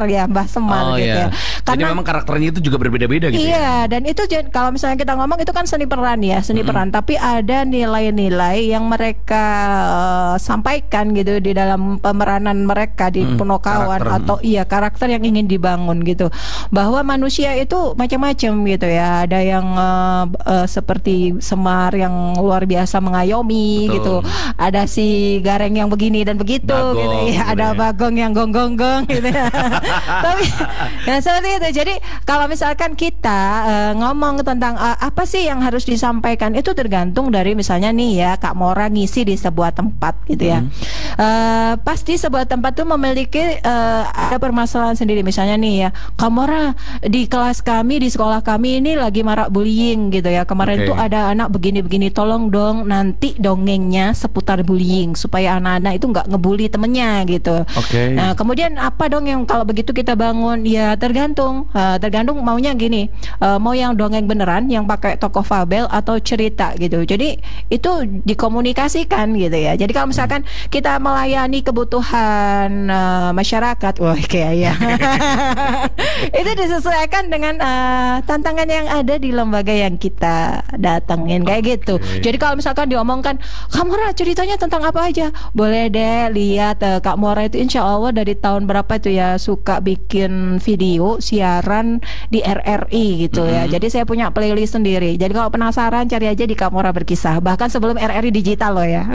ya, Mbah Semar gitu ya. Jadi memang karakternya itu juga berbeda-beda gitu. Iya, dan itu kalau misalnya kita ngomong itu kan seni peran ya, seni peran. Tapi ada nilai-nilai yang mereka sampaikan gitu di dalam pemeranan mereka di Punokawan atau karakter yang ingin dibangun gitu. Bahwa manusia itu macam-macam gitu ya. Ada yang seperti Semar yang luar biasa mengayomi gitu. Ada si Gareng yang begini dan begitu Bagong, gitu ya. Ada Bagong yang gonggong-gonggong gitu ya. Tapi ya seperti itu. Jadi kalau misalkan kita ngomong tentang apa sih yang harus disampaikan, itu tergantung dari misalnya nih ya, Kak Mora ngisi di sebuah tempat gitu ya. Pasti sebuah tempat tuh memiliki ada permasalahan sendiri. Misalnya nih ya, Kak Mora, di kelas kami, di sekolah kami ini lagi marak bullying gitu ya. Kemarin tuh ada anak begini-begini, tolong dong nanti dongengnya seputar bullying supaya anak-anak itu nggak ngebully temennya gitu. Nah, kemudian apa dong yang kalau begitu kita bangun? Ya tergantung maunya gini, mau yang dongeng beneran yang pakai tokoh fabel atau cerita gitu. Jadi itu dikomunikasikan gitu ya. Jadi kalau misalkan kita melayani kebutuhan masyarakat, wah kayak ya itu disesuaikan dengan tantangan yang ada di lembaga yang kita datengin kayak gitu. Jadi kalau misalkan diomongkan, Kak Mora ceritanya tentang apa aja, boleh deh lihat Kak Mora itu insya Allah dari tahun berapa itu ya suka bikin video siaran di RRI gitu ya. Jadi saya punya playlist sendiri. Jadi kalau penasaran cari aja di Kak Mora Berkisah. Bahkan sebelum RRI digital loh ya.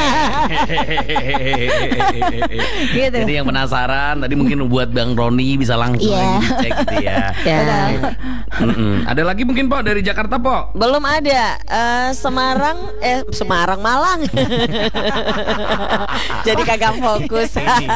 Gitu. Jadi yang penasaran tadi mungkin buat Bang Roni bisa langsung cek gitu ya. Ada lagi mungkin Pok dari Jakarta Pok? Belum ada. Semarang Malang. Jadi kagak fokus.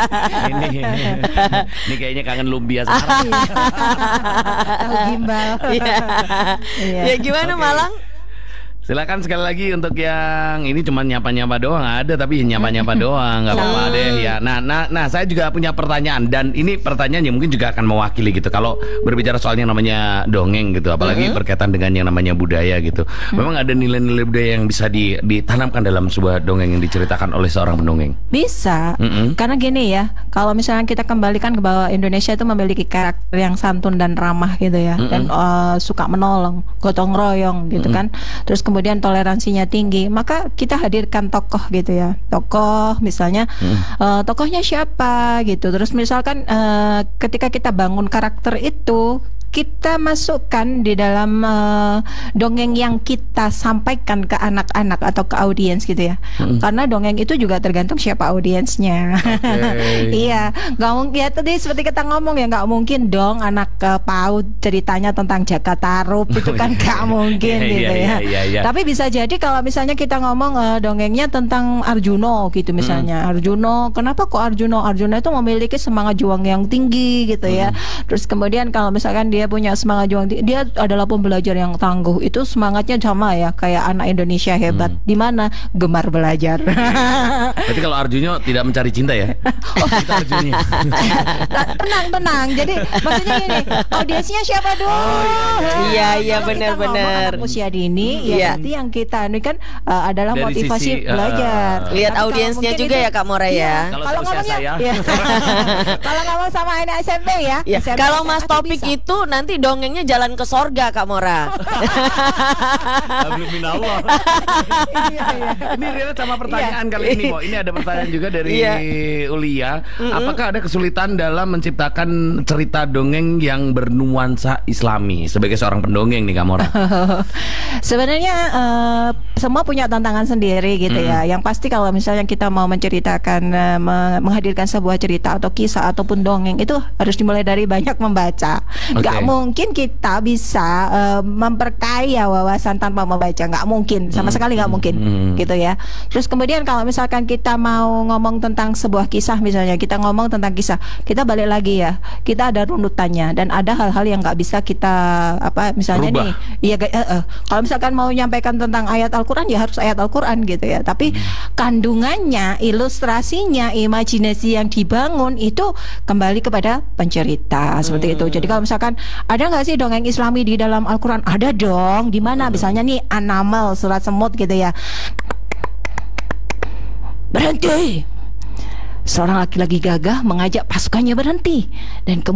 Ini kayaknya kangen lumpia sekarang. Gimbal. Ya gimana Malang? Silakan sekali lagi untuk yang ini cuma nyapa-nyapa doang ada, tapi nyapa-nyapa doang nggak apa-apa deh ya. Nah saya juga punya pertanyaan, dan ini pertanyaan yang mungkin juga akan mewakili gitu. Kalau berbicara soal yang namanya dongeng gitu, apalagi berkaitan dengan yang namanya budaya gitu. Memang ada nilai-nilai budaya yang bisa ditanamkan dalam sebuah dongeng yang diceritakan oleh seorang pendongeng. Bisa, karena gini ya, kalau misalnya kita kembalikan ke bahwa Indonesia itu memiliki karakter yang santun dan ramah gitu ya, dan suka menolong, gotong royong gitu kan. Terus kemudian toleransinya tinggi, maka kita hadirkan tokoh gitu ya. Tokoh misalnya tokohnya siapa gitu. Terus misalkan ketika kita bangun karakter itu, kita masukkan di dalam dongeng yang kita sampaikan ke anak-anak atau ke audiens gitu ya. Karena dongeng itu juga tergantung siapa audiensnya. Iya, nggak mungkin ya, tadi seperti kita ngomong ya, nggak mungkin dong anak PAUD ceritanya tentang Jakatarup itu kan nggak mungkin gitu ya. Tapi bisa jadi kalau misalnya kita ngomong dongengnya tentang Arjuno gitu misalnya. Arjuno, kenapa kok Arjuno itu memiliki semangat juang yang tinggi gitu ya. Terus kemudian kalau misalkan dia punya semangat juang, dia adalah pembelajar yang tangguh. Itu semangatnya sama ya kayak anak Indonesia hebat. Di mana? Gemar belajar. Berarti kalau Arjuno tidak mencari cinta ya? Itu Arjuno. Tenang. Jadi maksudnya ini audiensnya siapa dulu? Iya benar-benar. Usia dini ya berarti yang kita ini kan adalah dari motivasi sisi, belajar. Lihat audiensnya juga ya Kak Mora ya. Kalau ngomongnya kalau ngomong sama anak SMP ya. Kalau Mas Topik itu nanti dongengnya jalan ke sorga Kak Mora. Ini Rina sama pertanyaan kali ini Bo. Ini ada pertanyaan juga dari Ulia. Apakah ada kesulitan dalam menciptakan cerita dongeng yang bernuansa Islami sebagai seorang pendongeng nih Kak Mora? Sebenarnya semua punya tantangan sendiri gitu ya. Yang pasti kalau misalnya kita mau menceritakan menghadirkan sebuah cerita atau kisah ataupun dongeng, itu harus dimulai dari banyak membaca. Gak mungkin kita bisa memperkaya wawasan tanpa membaca, nggak mungkin, sama sekali nggak mungkin gitu ya. Terus kemudian kalau misalkan kita mau ngomong tentang sebuah kisah, misalnya kita ngomong tentang kisah, kita balik lagi ya, kita ada runutannya dan ada hal-hal yang nggak bisa kita misalnya rubah. Nih ya kalau misalkan mau menyampaikan tentang ayat Al-Quran ya harus ayat Al-Quran gitu ya. Tapi kandungannya, ilustrasinya, imajinasi yang dibangun itu kembali kepada pencerita seperti itu. Jadi kalau misalkan ada nggak sih dongeng Islami di dalam Al-Quran? Ada dong. Di mana? Misalnya nih An-Naml, surat semut gitu ya. Berhenti. Seorang laki-laki gagah mengajak pasukannya berhenti dan